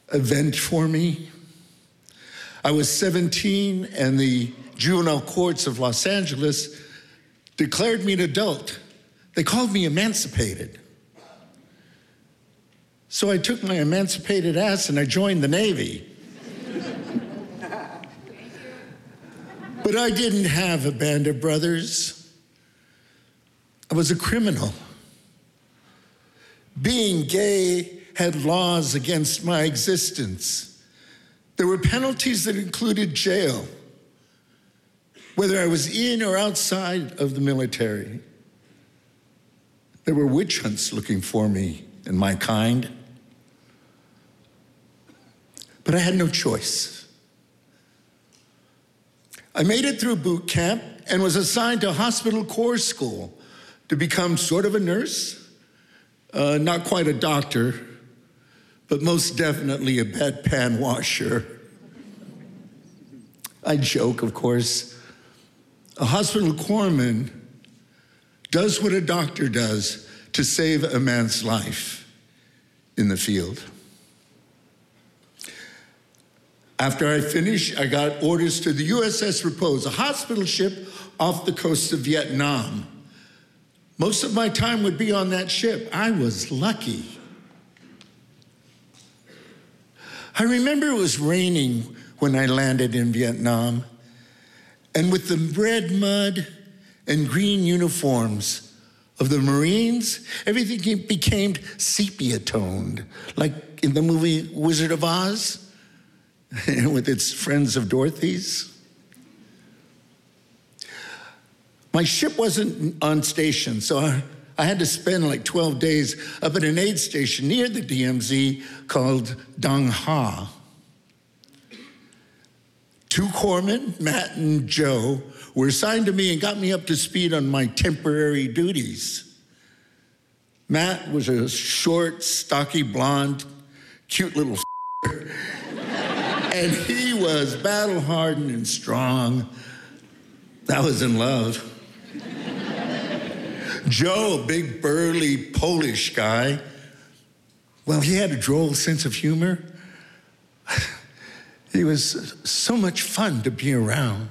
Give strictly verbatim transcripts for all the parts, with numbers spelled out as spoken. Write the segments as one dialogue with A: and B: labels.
A: event for me. I was seventeen, and the juvenile courts of Los Angeles declared me an adult. They called me emancipated. So I took my emancipated ass and I joined the Navy. But I didn't have a band of brothers. I was a criminal. Being gay had laws against my existence. There were penalties that included jail, whether I was in or outside of the military. There were witch hunts looking for me and my kind. But I had no choice. I made it through boot camp and was assigned to hospital corps school to become sort of a nurse, uh, not quite a doctor, but most definitely a bedpan washer. I joke, of course. A hospital corpsman does what a doctor does to save a man's life in the field. After I finished, I got orders to the U S S Repose, a hospital ship off the coast of Vietnam. Most of my time would be on that ship. I was lucky. I remember it was raining when I landed in Vietnam, and with the red mud and green uniforms of the Marines, everything became sepia-toned, like in the movie Wizard of Oz, with its Friends of Dorothy's. My ship wasn't on station, so I, I had to spend like twelve days up at an aid station near the D M Z called Dong Ha. Two corpsmen, Matt and Joe, were assigned to me and got me up to speed on my temporary duties. Matt was a short, stocky, blonde, cute little and he was battle-hardened and strong. I was in love. Joe, a big, burly Polish guy, well, he had a droll sense of humor. He was so much fun to be around.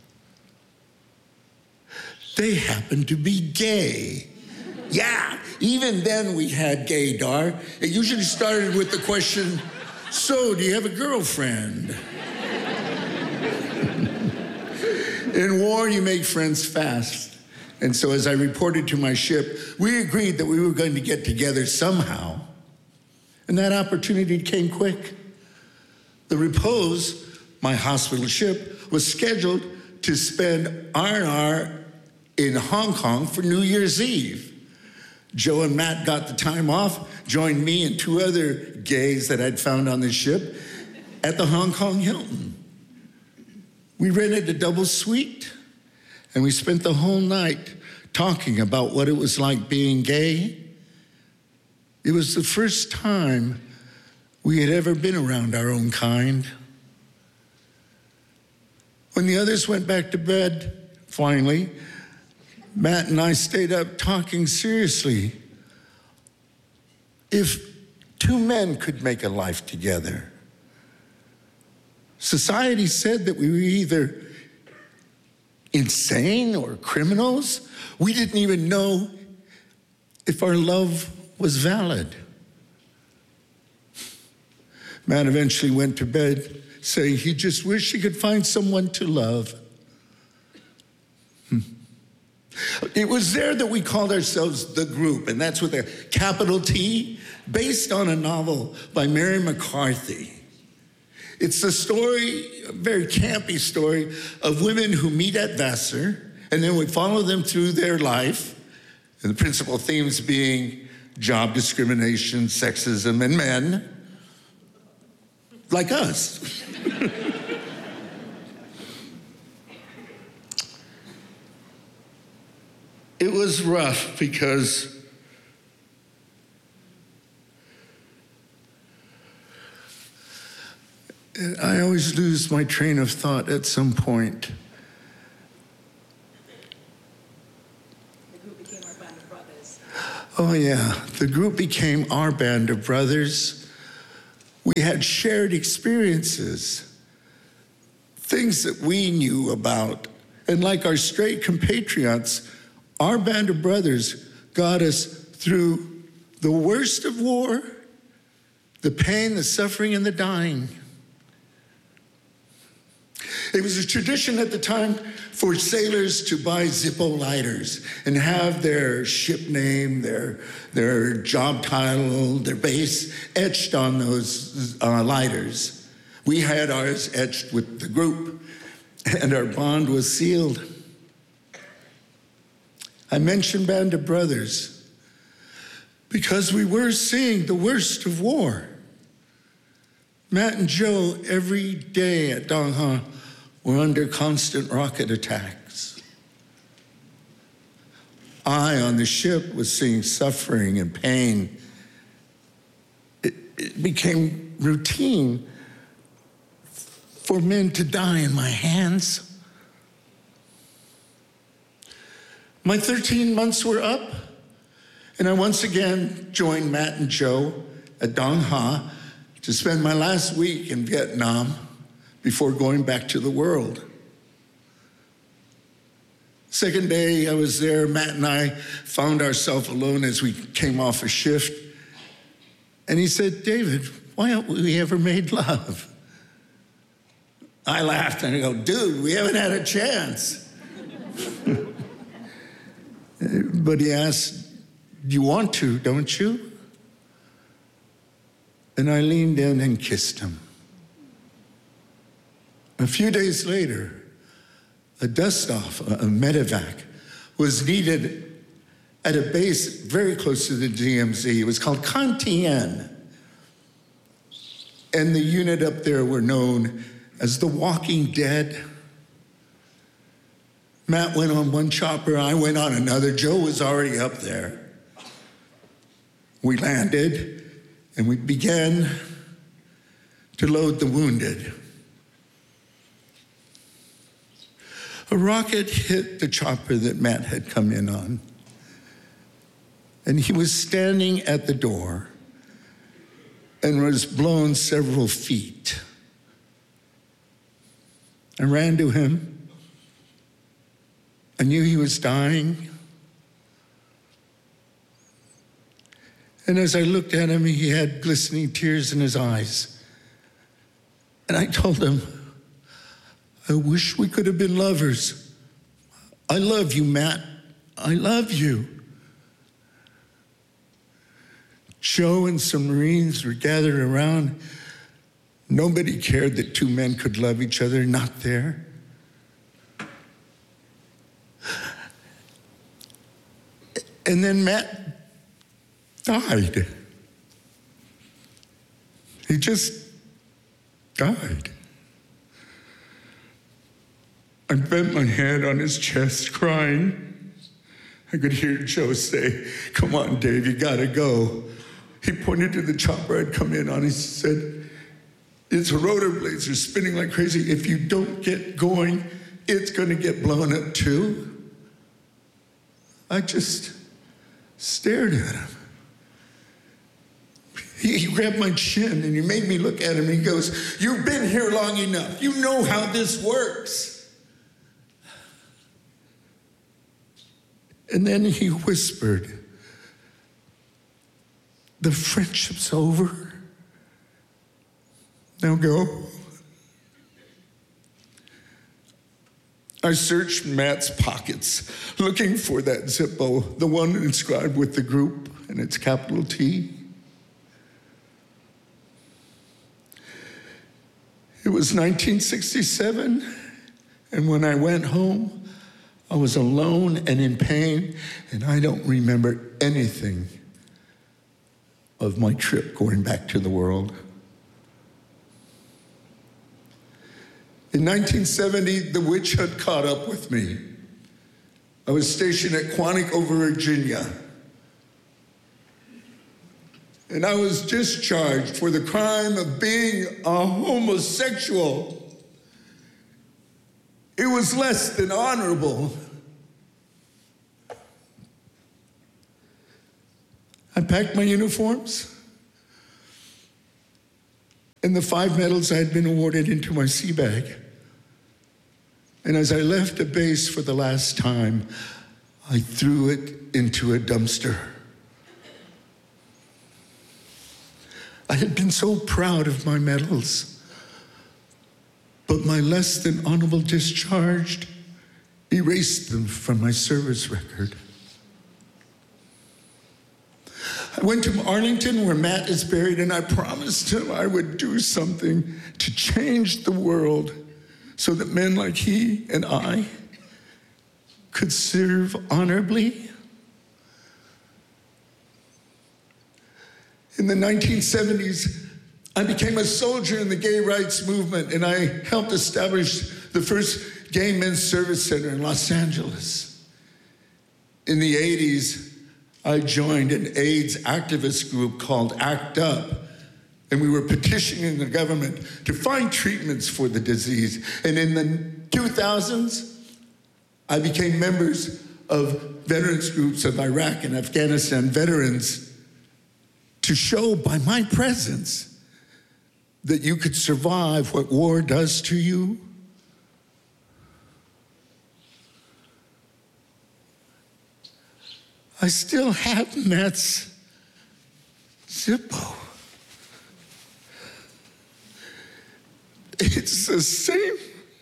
A: They happened to be gay. Yeah, even then we had gaydar. It usually started with the question, so do you have a girlfriend? In war, you make friends fast. And so as I reported to my ship, we agreed that we were going to get together somehow. And that opportunity came quick. The Repose, my hospital ship, was scheduled to spend R and R in Hong Kong for New Year's Eve. Joe and Matt got the time off, joined me and two other gays that I'd found on the ship at the Hong Kong Hilton. We rented a double suite, and we spent the whole night talking about what it was like being gay. It was the first time we had ever been around our own kind. When the others went back to bed, finally, Matt and I stayed up talking seriously. If two men could make a life together, society said that we were either insane or criminals. We didn't even know if our love was valid. Matt eventually went to bed saying he just wished he could find someone to love. Hmm. It was there that we called ourselves The Group, and that's with a capital T, based on a novel by Mary McCarthy. It's a story, a very campy story, of women who meet at Vassar, and then we follow them through their life, and the principal themes being job discrimination, sexism, and men, like us. It was rough because I always lose my train of thought at some point.
B: The group became our band of brothers.
A: Oh yeah, the group became our band of brothers. We had shared experiences, things that we knew about. And like our straight compatriots, our band of brothers got us through the worst of war, the pain, the suffering, and the dying. It was a tradition at the time for sailors to buy Zippo lighters and have their ship name, their, their job title, their base etched on those uh, lighters. We had ours etched with the group, and our bond was sealed. I mentioned Band of Brothers because we were seeing the worst of war. Matt and Joe, every day at Dong Ha, were under constant rocket attacks. I, on the ship, was seeing suffering and pain. It, it became routine for men to die in my hands. My thirteen months were up, and I once again joined Matt and Joe at Dong Ha to spend my last week in Vietnam before going back to the world. Second day I was there, Matt and I found ourselves alone as we came off a shift. And he said, "David, why haven't we ever made love?" I laughed and I go, "Dude, we haven't had a chance." But he asked, "You want to, don't you?" And I leaned in and kissed him. A few days later, a dust-off, a medevac, was needed at a base very close to the D M Z. It was called Con Tien. And the unit up there were known as the Walking Dead. Matt went on one chopper, I went on another. Joe was already up there. We landed, and we began to load the wounded. A rocket hit the chopper that Matt had come in on, and he was standing at the door and was blown several feet. I ran to him. I knew he was dying. And as I looked at him, he had glistening tears in his eyes. And I told him, "I wish we could have been lovers. I love you, Matt. I love you." Joe and some Marines were gathered around. Nobody cared that two men could love each other, not there. And then Matt died. He just died. I bent my head on his chest, crying. I could hear Joe say, "Come on, Dave, you gotta go." He pointed to the chopper I'd come in on. He said, "Its rotor blades are spinning like crazy. If you don't get going, it's gonna get blown up too." I just stared at him. He, he grabbed my chin and he made me look at him. He goes, "You've been here long enough. You know how this works." And then he whispered, "The friendship's over. Now go." I searched Matt's pockets, looking for that Zippo, the one inscribed with the group and its capital T. It was nineteen sixty-seven, and when I went home, I was alone and in pain, and I don't remember anything of my trip going back to the world. In nineteen seventy, the witch hunt caught up with me. I was stationed at Quantico, Virginia. And I was discharged for the crime of being a homosexual. It was less than honorable. I packed my uniforms. and the five medals I had been awarded into my sea bag. And as I left the base for the last time, I threw it into a dumpster. I had been so proud of my medals, but my less than honorable discharge erased them from my service record. I went to Arlington, where Matt is buried, and I promised him I would do something to change the world so that men like he and I could serve honorably. In the nineteen seventies, I became a soldier in the gay rights movement, and I helped establish the first gay men's service center in Los Angeles. In the eighties, I joined an AIDS activist group called ACT UP, and we were petitioning the government to find treatments for the disease. And in the two thousands, I became members of veterans groups of Iraq and Afghanistan veterans to show by my presence that you could survive what war does to you. I still have Matt's Zippo. It's the same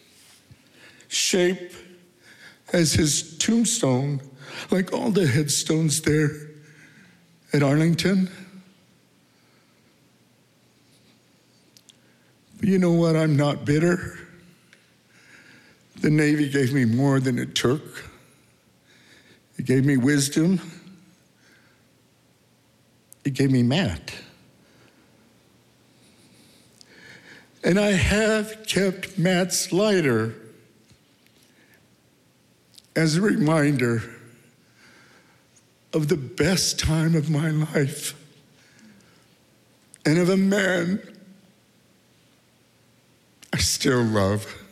A: shape as his tombstone, like all the headstones there at Arlington. But you know what? I'm not bitter. The Navy gave me more than it took. It gave me wisdom. It gave me Matt. And I have kept Matt's lighter as a reminder of the best time of my life and of a man I still love.